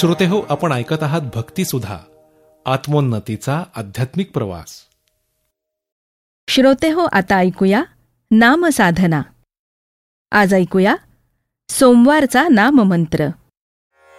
श्रोतेहो, आपण ऐकत आहात भक्तिसुधा, आत्मोन्नतीचा आध्यात्मिक प्रवास. श्रोतेहो, आता ऐकूया नामसाधना. आज ऐकूया सोमवारचा नाममंत्र.